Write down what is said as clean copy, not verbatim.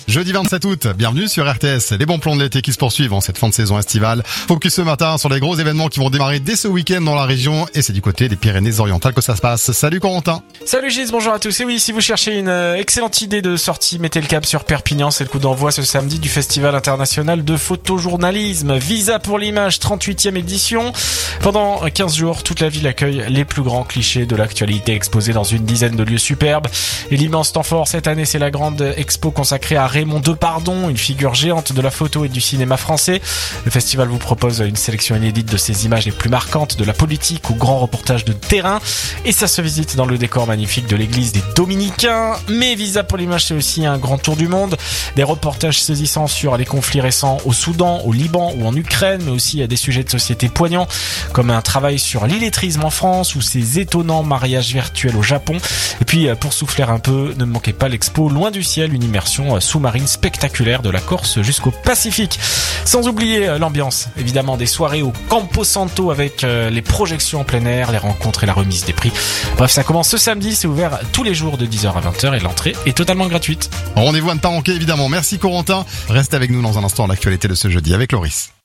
Jeudi 27 août, bienvenue sur RTS. Les bons plans de l'été qui se poursuivent en cette fin de saison estivale. Focus ce matin sur les gros événements qui vont démarrer dès ce week-end dans la région et c'est du côté des Pyrénées-Orientales que ça se passe. Salut Corentin. Salut Gilles, bonjour à tous. Et oui, si vous cherchez une excellente idée de sortie, mettez le cap sur Perpignan. C'est le coup d'envoi ce samedi du Festival international de photojournalisme. Visa pour l'image, 38e édition. Pendant 15 jours, toute la ville accueille les plus grands clichés de l'actualité exposés dans une dizaine de lieux superbes. Et l'immense temps fort cette année, c'est la grande expo consacrée à Raymond Depardon, une figure géante de la photo et du cinéma français. Le festival vous propose une sélection inédite de ses images les plus marquantes, de la politique ou grands reportages de terrain. Et ça se visite dans le décor magnifique de l'église des Dominicains. Mais Visa pour l'image, c'est aussi un grand tour du monde. Des reportages saisissants sur les conflits récents au Soudan, au Liban ou en Ukraine, mais aussi des sujets de société poignants, comme un travail sur l'illettrisme en France ou ces étonnants mariages virtuels au Japon. Et puis, pour souffler un peu, ne manquez pas l'expo Loin du ciel, une immersion sous-marine spectaculaire de la Corse jusqu'au Pacifique. Sans oublier l'ambiance, évidemment, des soirées au Campo Santo avec les projections en plein air, les rencontres et la remise des prix. Bref, ça commence ce samedi, c'est ouvert tous les jours de 10h à 20h et l'entrée est totalement gratuite. Rendez-vous à ne pas manquer évidemment. Merci Corentin. Reste avec nous dans un instant l'actualité de ce jeudi avec Loris.